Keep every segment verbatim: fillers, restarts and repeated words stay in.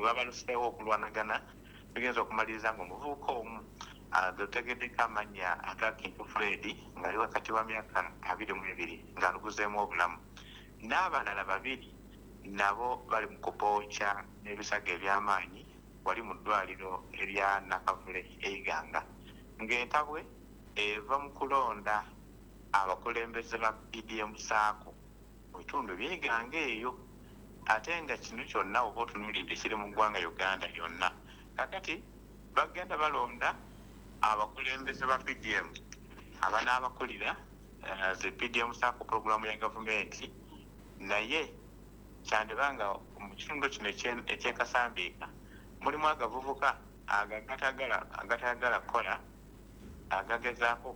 babaluseewo okulwanagana bigenza okumaliriza ng'omuvubuka omu getutegedeko amannya aga Kintu Fred ng'ali wakati wa myaka abiri mu ebiri ng'aluguzeemu obulamu, n'abalala babiri nabo bali mu kupookya n'ebisago eby'amaanyi wali mu ddwaliro erya Nakavule Eiganga, ng'entabwe eva mu kulonda abakulembeze ba P D M Sacco mu bitundu by'Eiganga eyo, ate nga kino kyonna oba otunuulidde kiri mu ggwanga Uganda yonna. Kakati bagenda balonda abakulembeze ba P D M abanaabakulira uh, ze P D M Sacco programu ya gavumenti, naye kyandibanga mu kitundu kino eky'Ekasambiika mulimu agavubuka agatayagala agatayagala kukola agagezaako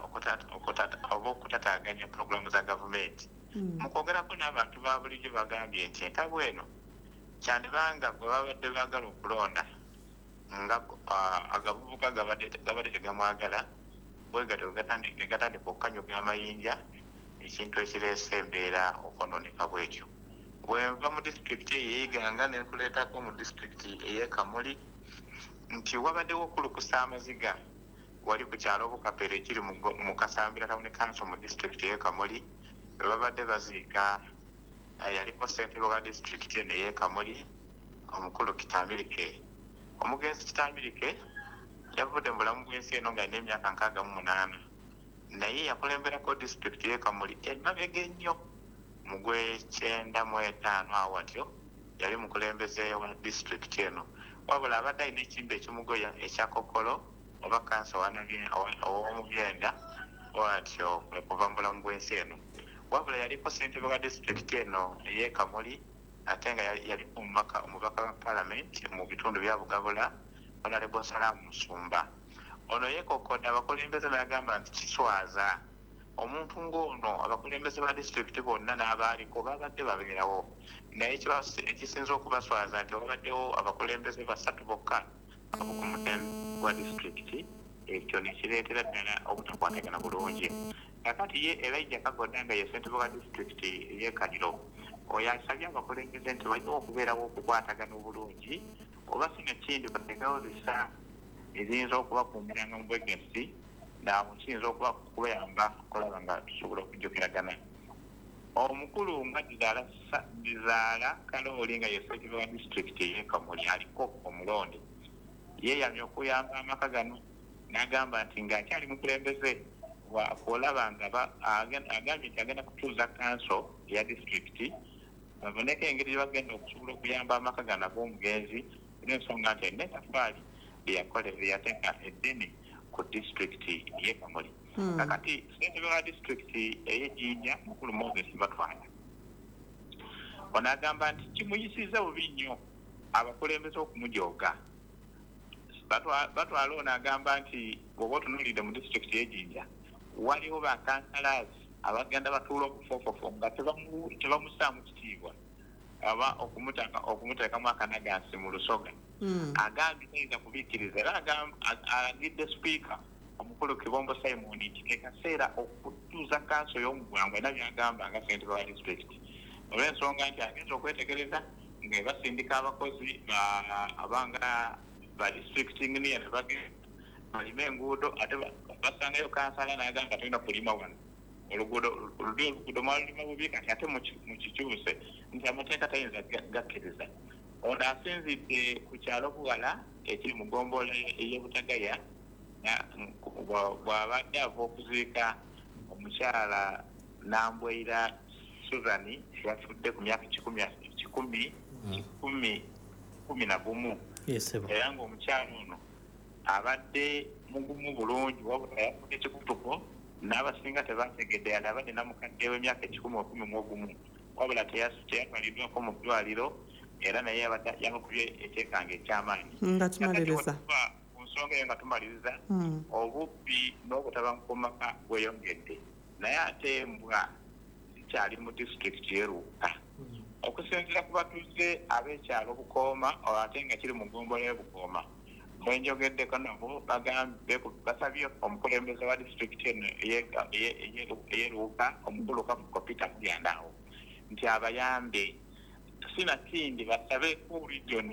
oba okutataaganya programu za gavumenti. Mu kwogerako n'abantu ba bulijjo bagambye nti entabwe eno kyandibanga gwe babadde baagala okulonda nga agavubuka gabadde tegamwagala bwegatyo gatandika okukanyuga amayinja, ekintu ekireese embeera okwonooneka bwekyo. Bwenva mu disitulikiti ey'Eiganga ne nkuleetako mu disitulikiti ey'e Kamuli nti wabaddewo okulukusa amaziga wali ku kyalo Bukapere ekiri mu Kasambira Town Council mu disitulikiti ey'e Kamuli, bwe babadde baziika yaliko ssentebe wa disitulikiti eno ey'e Kamuli omukulu Kitamirike. Omugenzi Kitamirike yavudde mu bulamu bw'ensi eno nga alina emyaka nkaaga mu munaana, naye yakulemberako disitulikiti y'e Kamuli emabega ennyo mu gw'ekyenda mu etaano awo atyo yali mukulembeze wa disitulikiti eno, wabula abadde alina ekimbe ekimugoya ekya Kokolo oba kansa ow'omubyenda bwatyo okuva mu bulamu bw'ensi eno, wabula yaliko ssentebe wa disitulikiti eno ey'e Kamuli ate nga yali omubaka wa paalamenti mu bitundu bya Bugabula Honorable Salaamu Musumba. Ono yeekokkodde abakulembeze n'agamba nti kiswaza omuntu ng'ono abakulembeze ba disitulikiti bonna n'abaaliko babadde babeerawo, naye ekisinza okubaswaza nti wabaddewo abakulembeze basatu bokka ab'okumutendera wa disitulikiti, ekyo ne kireetera ddala obutakwatagana bulungi. Kakati ye Elijah Kagoda nga ye ssentebe wa disitulikiti ey'e Kaliro, oyo asabye abakulembeze nti balina okubeerawo okukwatagana obulungi, oba sinakindi bateekawo zisa eziyinza okubakuumiranga mu bwegensi naabo kiyinza okubayamba okulaba nga tusobola okujjukiragana. Omukulu nga Dizaala Kalooli nga ye ssentebe wa disitulikiti ey'e Kamuli aliko omulonde, yeeyamye okuyamba amaka gano n'agamba nti ng'akyali mukulembeze olaba nga agambye nti agenda kutuuza kanso eya disitulikiti baboneko engeri gye bagenda okusobola okuyamba amaka gano ag'omugenzi n'ensonga nti alina etafaali lyeyakolera yateeka eddene ku disitulikiti y'e Kamuli. Kakati ssentebe wa disitulikiti ey'e Jinja mukulu Moses Batwala ono agamba nti kimuyisizza bubi nnyo abakulembeze okumujooga. Batwala ono agamba nti bw'oba otunuulidde mu disitulikiti y'e Jinja waliwo bakansalazi abagenda batuula obufoofofo nga tebamusaamu kitiibwa aba okumuteekamu akanagasi mu lusoga. Agambye tayinza kubiikiriza era agidde sipiika omukulu Kibombo Simon nti ekaseera okutuuza kanso y'omugwango era byagamba nga ssentebe wa disitulikiti olw'ensonga nti agenza okwetegereza nga basindika abakozi abanga ba disitulikiti nginiya ne bagenda balima enguudo ate basangayo kansala n'agamba tulina kulima wano oluguudo oludi oluguudo mwalulima bubi kati ate mukikyuse nti amateeka tayinza gakkiriza. Ono asinzidde ku kyalo Buwala ekiri mu ggombolola ey'e Butagaya bw'abadde ava okuziika omukyala Nambwera Susan yafudde ku myaka kikumi kumi na gumu, era ng'omukyala ono abadde mugumu bulungi wabula yafudde ekikutuko n'abasinga tebategedde yali abadde namukadde w'emyaka ekikumi okumi mu ogumu wabula teyatwaliddwako mu ddwaliro era naye yabakubye ekyekanga eky'amaanyi. Nga tumaliriza ku nsonga eyo nga tumaliriza obubbi n'obutabanguko mu maka bweyongedde, naye ate embwa zikyali mu disitulikiti y'e Luuka. Okusinziira ku batuuze ab'ekyalo Bukooma ate nga kiri mu ggombolola y'e Bukooma bwenjogeddeko nabo bagambye basabye omukulembeze wa disitulikiti eno ey'e Luuka omukulu Kafuko Peter Mulyandaawo nti abayambe sinakindi basabe ku region